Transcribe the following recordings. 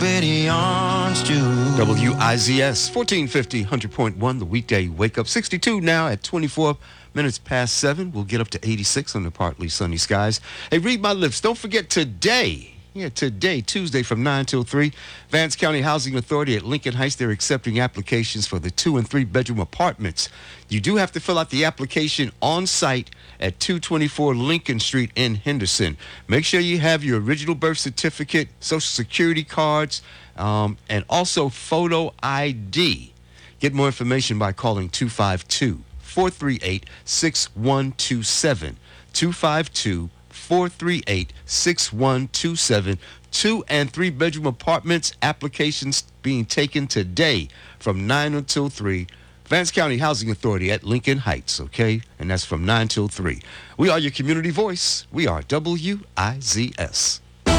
WIZS 1450, 100.1, the weekday wake up. 62 now at 24 minutes past 7. We'll get up to 86 on the partly sunny skies. Hey, read my lips. Don't forget today, Tuesday from 9 till 3, Vance County Housing Authority at Lincoln Heights, they're accepting applications for the 2- and 3-bedroom apartments. You do have to fill out the application on site at 224 Lincoln Street in Henderson. Make sure you have your original birth certificate, social security cards, and also photo ID. Get more information by calling 252-438-6127. 252-438-6127. 2- and 3-bedroom apartments, applications being taken today from 9 until 3. Vance County Housing Authority at Lincoln Heights, okay? And that's from 9 till 3. We are your community voice. We are WIZS.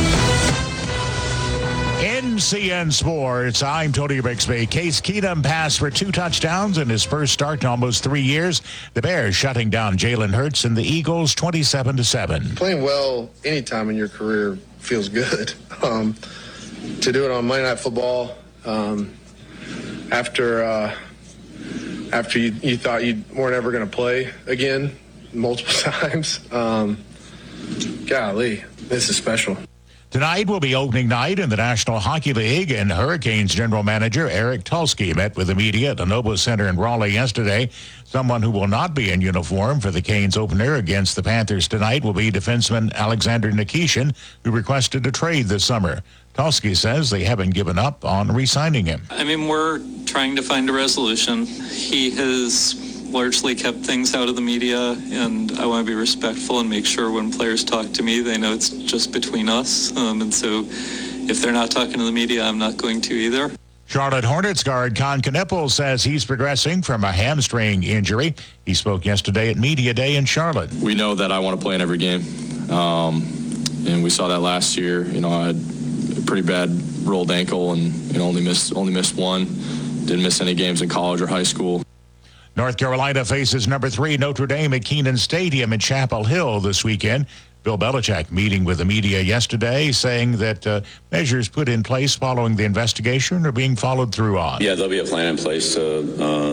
NCN Sports, I'm Tony Bixby. Case Keenum passed for 2 touchdowns in his first start in almost 3 years. The Bears shutting down Jalen Hurts and the Eagles 27-7. Playing well anytime in your career feels good. To do it on Monday Night Football after you thought you weren't ever going to play again multiple times, golly, this is special. Tonight will be opening night in the National Hockey League, and Hurricanes general manager Eric Tulsky met with the media at the Noble Center in Raleigh yesterday. Someone who will not be in uniform for the Canes opener against the Panthers tonight will be defenseman Alexander Nikishin, who requested a trade this summer. Tulsky says they haven't given up on re-signing him. I mean, we're trying to find a resolution. He has largely kept things out of the media, and I want to be respectful and make sure when players talk to me, they know it's just between us. And so if they're not talking to the media, I'm not going to either. Charlotte Hornets guard Con Kneppel says he's progressing from a hamstring injury. He spoke yesterday at Media Day in Charlotte. We know that I want to play in every game, and we saw that last year. You know, I had a pretty bad rolled ankle and only missed one. Didn't miss any games in college or high school. North Carolina faces number 3 Notre Dame at Kenan Stadium in Chapel Hill this weekend. Bill Belichick meeting with the media yesterday, saying that measures put in place following the investigation are being followed through on. Yeah, there'll be a plan in place to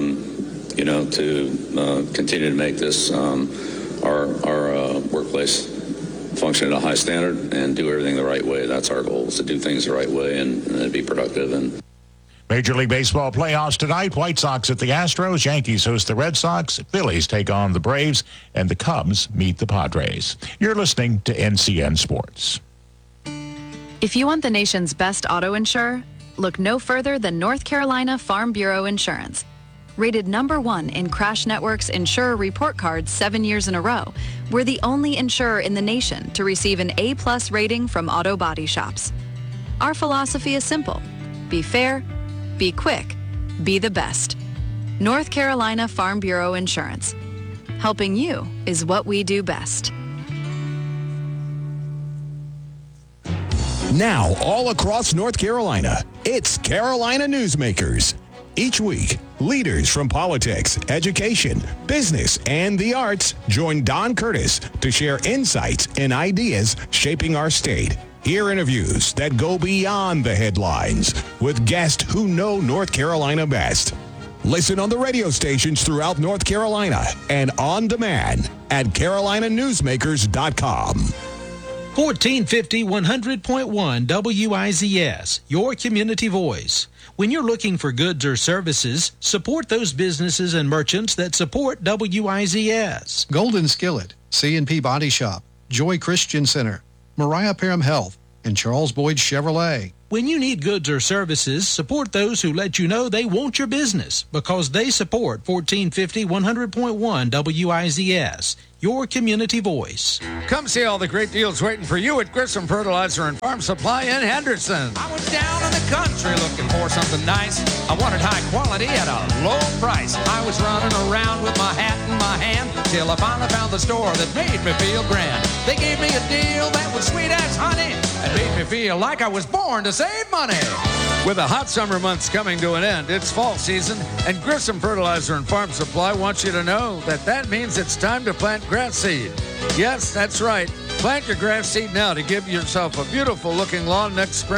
continue to make this our workplace function at a high standard and do everything the right way. That's our goal, is to do things the right way and be productive. And Major League Baseball playoffs tonight. White Sox at the Astros. Yankees host the Red Sox. Phillies take on the Braves. And the Cubs meet the Padres. You're listening to NCN Sports. If you want the nation's best auto insurer, look no further than North Carolina Farm Bureau Insurance. Rated #1 in Crash Network's Insurer Report Card 7 years in a row, we're the only insurer in the nation to receive an A+ rating from auto body shops. Our philosophy is simple. Be fair, be quick, be the best. North Carolina Farm Bureau Insurance. Helping you is what we do best. Now, all across North Carolina, it's Carolina Newsmakers. Each week, leaders from politics, education, business, and the arts join Don Curtis to share insights and ideas shaping our state. Hear interviews that go beyond the headlines with guests who know North Carolina best. Listen on the radio stations throughout North Carolina and on demand at carolinanewsmakers.com. 1450 100.1 WIZS, your community voice. When you're looking for goods or services, support those businesses and merchants that support WIZS. Golden Skillet, C&P Body Shop, Joy Christian Center, Mariah Parham Health, and Charles Boyd Chevrolet. When you need goods or services, support those who let you know they want your business because they support 1450 100.1 WIZS, your community voice. Come see all the great deals waiting for you at Grissom Fertilizer and Farm Supply in Henderson. I was down in the country looking for something nice. I wanted high quality at a low price. I was running around with my hat in my hand till I finally found the store that made me feel grand. They gave me a deal that was sweet as honey and made me feel like I was born to save money. With the hot summer months coming to an end, it's fall season, and Grissom Fertilizer and Farm Supply wants you to know that means it's time to plant grass seed. Yes, that's right. Plant your grass seed now to give yourself a beautiful looking lawn next spring.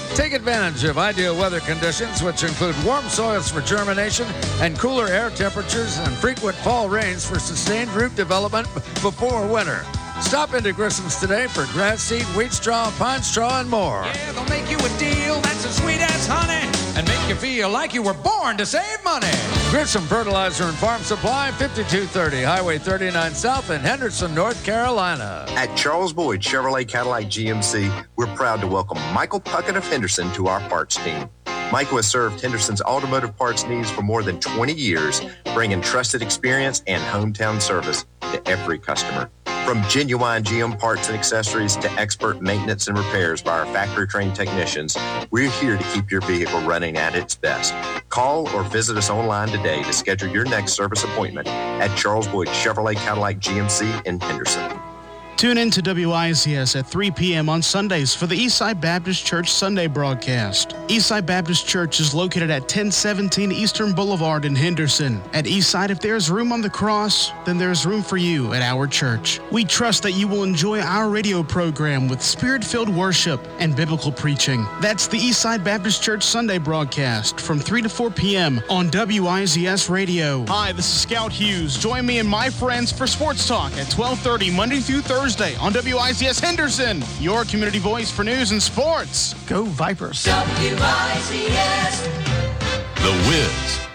Take advantage of ideal weather conditions, which include warm soils for germination and cooler air temperatures and frequent fall rains for sustained root development before winter. Stop into Grissom's today for grass seed, wheat straw, pine straw, and more. Yeah, they'll make you a deal that's as sweet as honey and make you feel like you were born to save money. Grissom Fertilizer and Farm Supply, 5230 Highway 39 South in Henderson, North Carolina. At Charles Boyd Chevrolet Cadillac GMC, we're proud to welcome Michael Puckett of Henderson to our parts team. Michael has served Henderson's automotive parts needs for more than 20 years, bringing trusted experience and hometown service to every customer. From genuine GM parts and accessories to expert maintenance and repairs by our factory-trained technicians, we're here to keep your vehicle running at its best. Call or visit us online today to schedule your next service appointment at Charles Boyd Chevrolet Cadillac GMC in Henderson. Tune in to WICS at 3 p.m. on Sundays for the Eastside Baptist Church Sunday broadcast. Eastside Baptist Church is located at 1017 Eastern Boulevard in Henderson. At Eastside, if there's room on the cross, then there's room for you at our church. We trust that you will enjoy our radio program with spirit-filled worship and biblical preaching. That's the Eastside Baptist Church Sunday broadcast from 3 to 4 p.m. on WICS Radio. Hi, this is Scout Hughes. Join me and my friends for Sports Talk at 12:30 Monday through Thursday on WICS Henderson, your community voice for news and sports. Go Vipers. WICS. The Wiz